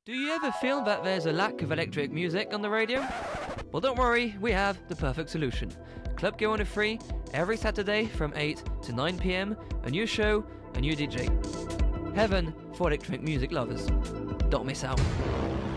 Do you ever feel that there's a lack of electric music on the radio? Well, don't worry, we have the perfect solution. Club Go 103, every Saturday from 8 to 9 p.m, a new show, a new DJ. Heaven for electronic music lovers. Don't miss out.